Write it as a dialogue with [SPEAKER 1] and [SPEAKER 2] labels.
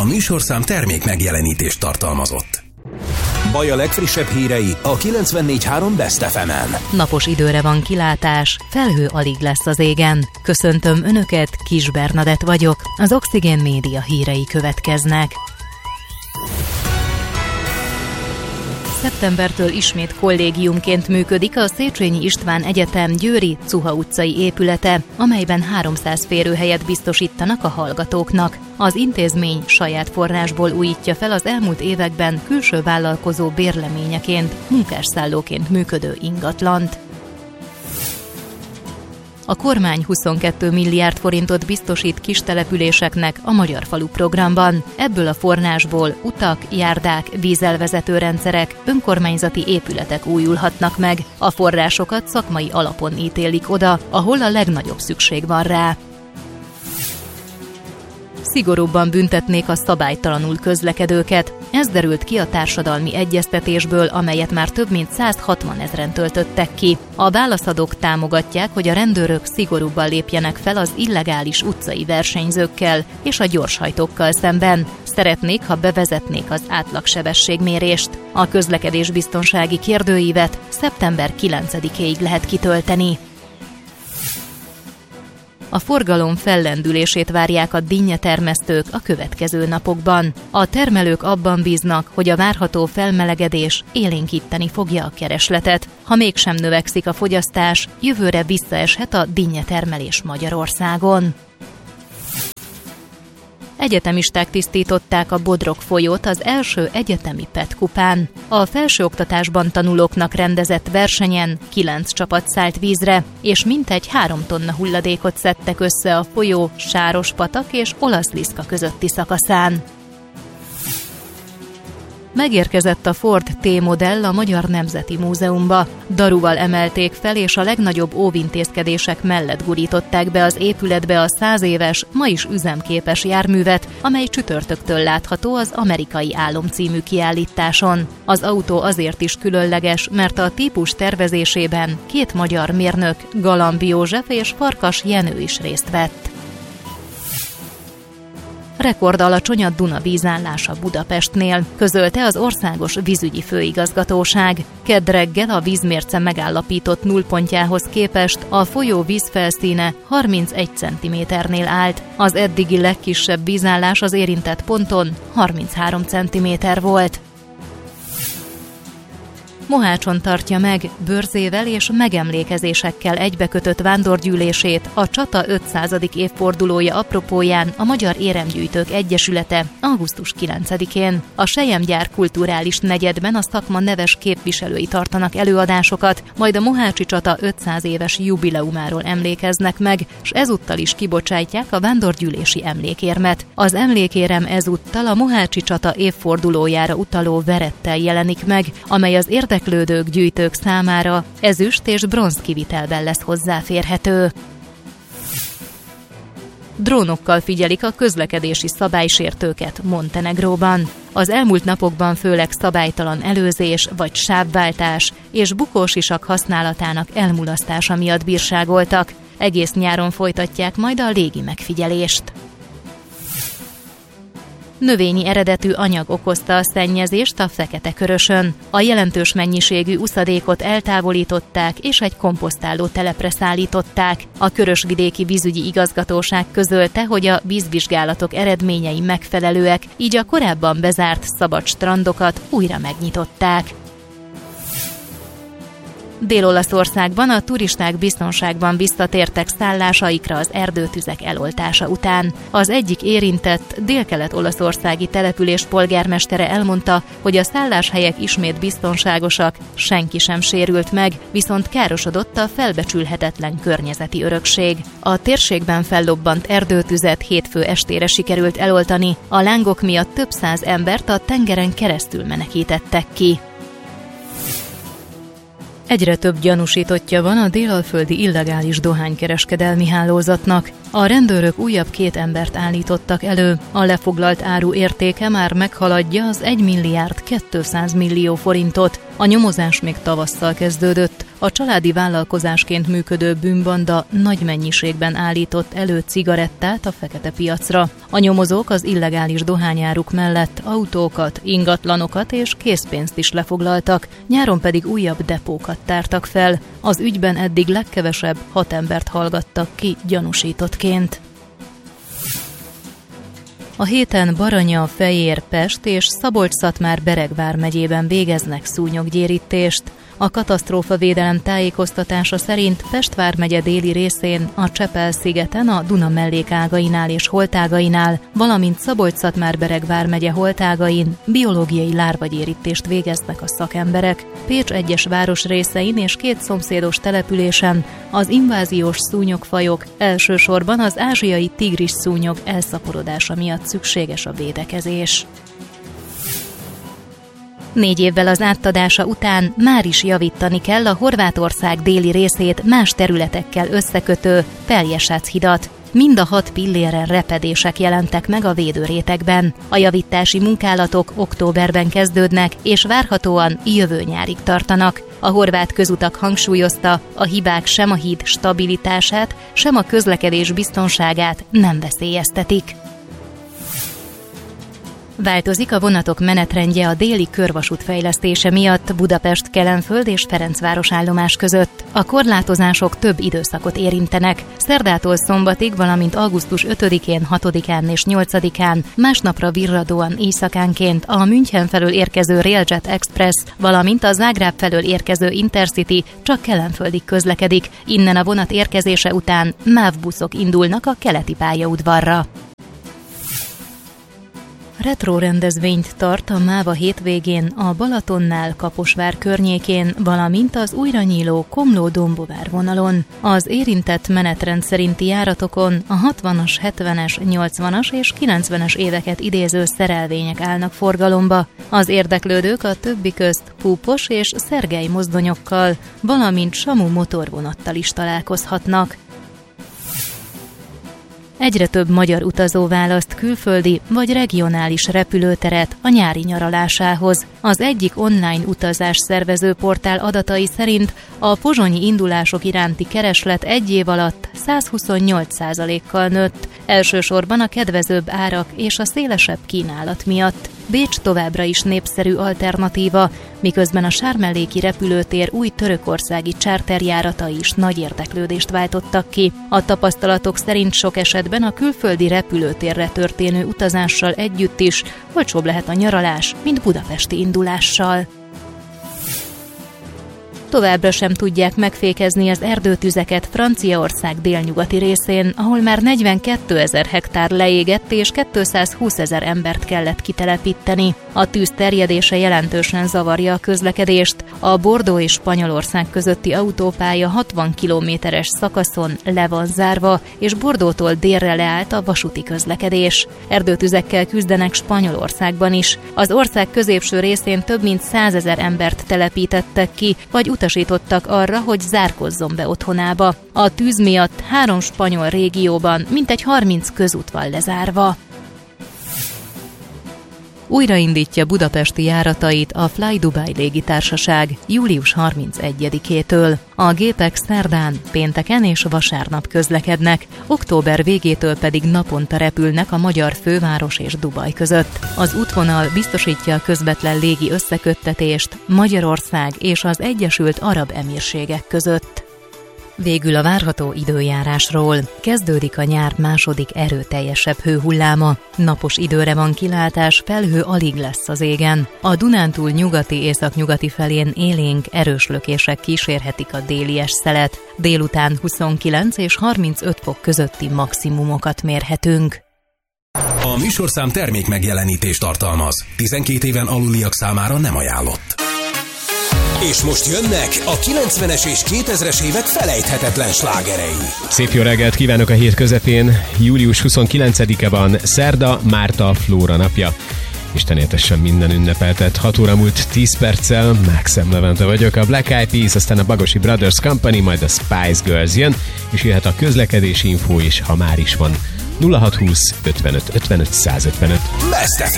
[SPEAKER 1] A műsorszám termék megjelenítést tartalmazott. Baj a legfrissebb hírei a 94.3 Best FM-en.
[SPEAKER 2] Napos időre van kilátás, felhő alig lesz az égen. Köszöntöm Önöket, Kis Bernadett vagyok, az Oxigén Média hírei következnek. Szeptembertől ismét kollégiumként működik a Széchenyi István Egyetem Győri Cuha utcai épülete, amelyben 300 férőhelyet biztosítanak a hallgatóknak. Az intézmény saját forrásból újítja fel az elmúlt években külső vállalkozó bérleményeként, munkásszállóként működő ingatlant. A kormány 22 milliárd forintot biztosít kistelepüléseknek a Magyar Falu programban. Ebből a forrásból utak, járdák, vízelvezető rendszerek, önkormányzati épületek újulhatnak meg. A forrásokat szakmai alapon ítélik oda, ahol a legnagyobb szükség van rá. Szigorúbban büntetnék a szabálytalanul közlekedőket. Ez derült ki a társadalmi egyeztetésből, amelyet már több mint 160 000 töltöttek ki. A válaszadók támogatják, hogy a rendőrök szigorúbban lépjenek fel az illegális utcai versenyzőkkel és a gyorshajtókkal szemben. Szeretnék, ha bevezetnék az átlagsebességmérést. A közlekedésbiztonsági kérdőívet szeptember 9-éig lehet kitölteni. A forgalom fellendülését várják a dinnyetermesztők a következő napokban. A termelők abban bíznak, hogy a várható felmelegedés élénkíteni fogja a keresletet. Ha mégsem növekszik a fogyasztás, jövőre visszaeshet a dinnyetermelés Magyarországon. Egyetemisták tisztították a Bodrog folyót az első egyetemi PET kupán. A felsőoktatásban tanulóknak rendezett versenyen 9 csapat szállt vízre, és mintegy 3 tonna hulladékot szedtek össze a folyó Sárospatak és Olaszliszka közötti szakaszán. Megérkezett a Ford T-modell a Magyar Nemzeti Múzeumba. Daruval emelték fel, és a legnagyobb óvintézkedések mellett gurították be az épületbe a 100 éves, ma is üzemképes járművet, amely csütörtöktől látható az Amerikai Álom című kiállításon. Az autó azért is különleges, mert a típus tervezésében 2 magyar mérnök, Galambi József és Farkas Jenő is részt vett. Rekordalacsony a Duna vízállása Budapestnél, közölte az Országos Vízügyi Főigazgatóság. Kedd reggel a vízmérce megállapított nullpontjához képest a folyó vízfelszíne 31 cm-nél állt. Az eddigi legkisebb vízállás az érintett ponton 33 cm volt. Mohácson tartja meg bőrzével és megemlékezésekkel egybekötött vándorgyűlését a csata 500. évfordulója apropóján a Magyar Éremgyűjtők Egyesülete augusztus 9-én. A Selyemgyár kulturális negyedben a szakma neves képviselői tartanak előadásokat, majd a mohácsi csata 500 éves jubileumáról emlékeznek meg, s ezúttal is kibocsátják a vándorgyűlési emlékérmet. Az emlékérem ezúttal a mohácsi csata évfordulójára utaló verettel jelenik meg, amely az érdeklődők, gyűjtők számára ezüst és bronz kivitelben lesz hozzáférhető. Drónokkal figyelik a közlekedési szabálysértőket Montenegróban. Az elmúlt napokban főleg szabálytalan előzés vagy sávváltás és bukósisak használatának elmulasztása miatt bírságoltak. Egész nyáron folytatják majd a légi megfigyelést. Növényi eredetű anyag okozta a szennyezést a Fekete-Körösön. A jelentős mennyiségű uszadékot eltávolították és egy komposztáló telepre szállították. A Körösvidéki Vízügyi Igazgatóság közölte, hogy a vízvizsgálatok eredményei megfelelőek, így a korábban bezárt szabad strandokat újra megnyitották. Dél-Olaszországban a turisták biztonságban visszatértek szállásaikra az erdőtüzek eloltása után. Az egyik érintett délkelet-olaszországi település polgármestere elmondta, hogy a szálláshelyek ismét biztonságosak, senki sem sérült meg, viszont károsodott a felbecsülhetetlen környezeti örökség. A térségben fellobbant erdőtüzet hétfő estére sikerült eloltani, a lángok miatt több száz embert a tengeren keresztül menekítettek ki. Egyre több gyanúsítottja van a délalföldi illegális dohánykereskedelmi hálózatnak. A rendőrök újabb 2 embert állítottak elő. A lefoglalt áru értéke már meghaladja az 1 milliárd 200 millió forintot. A nyomozás még tavasszal kezdődött. A családi vállalkozásként működő bűnbanda nagy mennyiségben állított elő cigarettát a fekete piacra. A nyomozók az illegális dohányáruk mellett autókat, ingatlanokat és készpénzt is lefoglaltak, nyáron pedig újabb depókat tártak fel. Az ügyben eddig legkevesebb 6 embert hallgattak ki gyanúsítottként. A héten Baranya, Fejér, Pest és Szabolcs-Szatmár-Bereg vármegyében végeznek szúnyoggyérítést. A katasztrófavédelem tájékoztatása szerint Pest vármegye déli részén, a Csepel-szigeten, a Duna mellékágainál és holtágainál, valamint Szabolcs-Szatmár-Bereg vármegye holtágain biológiai lárvagyérítést végeznek a szakemberek. Pécs egyes városrészein és 2 szomszédos településen az inváziós szúnyogfajok, elsősorban az ázsiai tigris szúnyog elszaporodása miatt szükséges a védekezés. 4 évvel az átadása után már is javítani kell a Horvátország déli részét más területekkel összekötő Pelješac-hidat. Mind a 6 pilléren repedések jelentek meg a védőrétegben. A javítási munkálatok októberben kezdődnek, és várhatóan jövő nyárig tartanak. A horvát közutak hangsúlyozta, a hibák sem a híd stabilitását, sem a közlekedés biztonságát nem veszélyeztetik. Változik a vonatok menetrendje a déli körvasút fejlesztése miatt Budapest-Kelenföld és Ferencváros állomás között. A korlátozások több időszakot érintenek. Szerdától szombatig, valamint augusztus 5-én, 6-án és 8-án, másnapra virradóan éjszakánként a München felől érkező Railjet Express, valamint a Zágráb felől érkező Intercity csak kelenföldig közlekedik. Innen a vonat érkezése után MÁV buszok indulnak a keleti pályaudvarra. Retro rendezvényt tart a MÁV a hétvégén a Balatonnál, Kaposvár környékén, valamint az újranyíló Komló-Dombovár vonalon. Az érintett menetrend szerinti járatokon a 60-as, 70-es, 80-as és 90-es éveket idéző szerelvények állnak forgalomba. Az érdeklődők a többi közt Púpos és Szergely mozdonyokkal, valamint Samu motorvonattal is találkozhatnak. Egyre több magyar utazó választ külföldi vagy regionális repülőteret a nyári nyaralásához. Az egyik online utazás szervező portál adatai szerint a pozsonyi indulások iránti kereslet 1 év alatt 128%-kal nőtt, elsősorban a kedvezőbb árak és a szélesebb kínálat miatt. Bécs továbbra is népszerű alternatíva, miközben a sármelléki repülőtér új törökországi charterjáratai is nagy érdeklődést váltottak ki. A tapasztalatok szerint sok esetben a külföldi repülőtérre történő utazással együtt is olcsóbb lehet a nyaralás, mint budapesti indulással. Továbbra sem tudják megfékezni az erdőtüzeket Franciaország délnyugati részén, ahol már 42 000 hektár leégett és 220 000 embert kellett kitelepíteni. A tűz terjedése jelentősen zavarja a közlekedést. A Bordeaux és Spanyolország közötti autópálya 60 kilométeres szakaszon le van zárva, és Bordeauxtól délre leállt a vasúti közlekedés. Erdőtüzekkel küzdenek Spanyolországban is. Az ország középső részén több mint 100 000 embert telepítettek ki, vagy utasítottak arra, hogy zárkozzon be otthonába. A tűz miatt 3 spanyol régióban mintegy 30 közút van lezárva. Újraindítja budapesti járatait a Fly Dubai légitársaság július 31-től. A gépek szerdán, pénteken és vasárnap közlekednek, október végétől pedig naponta repülnek a magyar főváros és Dubaj között. Az útvonal biztosítja a közvetlen légi összeköttetést Magyarország és az Egyesült Arab Emírségek között. Végül a várható időjárásról. Kezdődik a nyár második erőteljesebb hőhulláma. Napos időre van kilátás, felhő alig lesz az égen. A Dunántúl nyugati északnyugati felén élénk, erős lökések kísérhetik a délies szelet. Délután 29 és 35 fok közötti maximumokat mérhetünk.
[SPEAKER 1] A műsorszám termék megjelenítést tartalmaz. 12 éven aluliak számára nem ajánlott. És most jönnek a 90-es és 2000-es évek felejthetetlen slágerei.
[SPEAKER 3] Szép jó reggelt kívánok a hét közepén. Július 29-e van, szerda, Márta Flóra napja. Isten éltessen minden ünnepeltet. 6 óra múlt 10 perccel, Maxem Levente vagyok, a Black Eyed Peas, aztán a Bagosi Brothers Company, majd a Spice Girls jön, és jöhet a közlekedési infó is, ha már is van. 0620 55 55 155.